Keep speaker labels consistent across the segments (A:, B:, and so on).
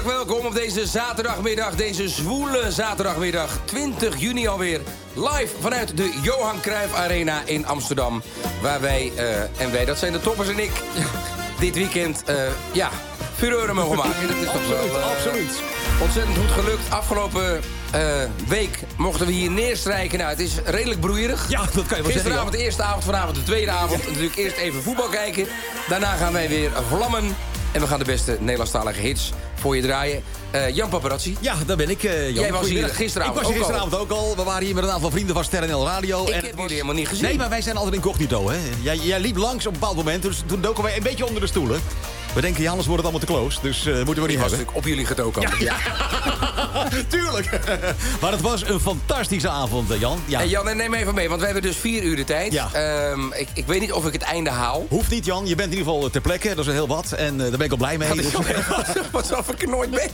A: Hartelijk welkom op deze zaterdagmiddag, deze zwoele zaterdagmiddag, 20 juni alweer. Live vanuit de Johan Cruijff Arena in Amsterdam. Waar wij, dat zijn de toppers en ik, dit weekend, fureuren mogen maken. Dat is toch wel
B: absoluut.
A: Ontzettend goed gelukt. Afgelopen week mochten we hier neerstrijken. Nou, het is redelijk broeierig.
B: Ja, dat kan je wel zeggen.
A: Gisteravond de eerste avond, vanavond de tweede avond. Natuurlijk eerst even voetbal kijken. Daarna gaan wij weer vlammen. En we gaan de beste Nederlandstalige hits voor je draaien. Jan Paparazzi.
B: Ja, daar ben ik, Jan.
A: Jij was hier gisteravond
B: ook al. Ik was hier gisteravond ook al. We waren hier met een aantal vrienden van Sterren L Radio.
A: Ik heb jullie helemaal niet gezien.
B: Nee, maar wij zijn altijd incognito, hè. Jij liep langs op een bepaald moment, dus toen doken wij een beetje onder de stoelen. We denken, ja, anders wordt het allemaal te close, dus moeten we niet hebben.
A: Ik op jullie gedoken.
B: Ja. Tuurlijk. Maar het was een fantastische avond, Jan. Ja.
A: En Jan, neem even mee, want we hebben dus 4 uur de tijd.
B: Ja.
A: Ik weet niet of ik het einde haal.
B: Hoeft niet, Jan. Je bent in ieder geval ter plekke. Dat is heel wat. En daar ben ik al blij mee.
A: Wat alsof ik er nooit ben.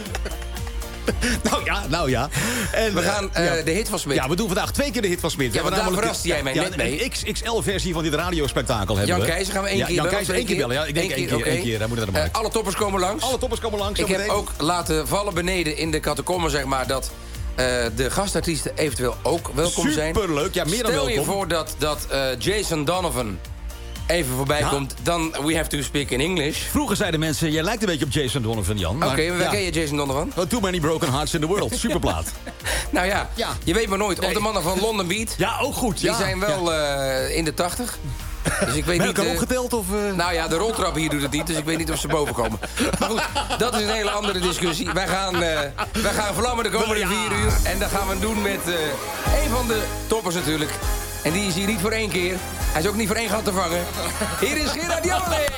B: Nou ja. En
A: we gaan de hit van Smit.
B: Ja, we doen vandaag 2 keer de hit van Smit.
A: Ja, want daar verraste jij mij net mee.
B: Een XXL-versie van dit radiospectakel hebben
A: Jan
B: we.
A: Keizer gaan we 1 keer bellen.
B: Jan Keizer 1 keer bellen. Ja, ik denk 1 keer. Hij moet er maar uit.
A: Alle toppers komen langs.
B: Alle toppers komen langs.
A: Ik heb ook laten vallen beneden in de catacomben, zeg maar, dat de gastartiesten eventueel ook welkom zijn.
B: Superleuk. Ja, meer dan welkom.
A: Stel je voor dat Jason Donovan even voorbij komt, dan we have to speak in English.
B: Vroeger zeiden mensen, jij lijkt een beetje op Jason Donovan, Jan.
A: Oké, waar ken je Jason Donovan?
B: Too Many Broken Hearts in the World. Superplaat.
A: Nou ja, je weet maar nooit. Of de mannen van London Beat.
B: Ja, ook goed.
A: Die zijn wel in de 80. Dus ik weet
B: ben
A: niet.
B: Je opgeteld of?
A: Nou ja, de roltrap hier doet het niet, dus ik weet niet of ze boven komen. Maar goed, dat is een hele andere discussie. Wij gaan vlammen de komende 4 uur. En dat gaan we doen met een van de toppers natuurlijk. En die is hier niet voor 1 keer. Hij is ook niet voor 1 gat te vangen. Hier is Gerard Joling.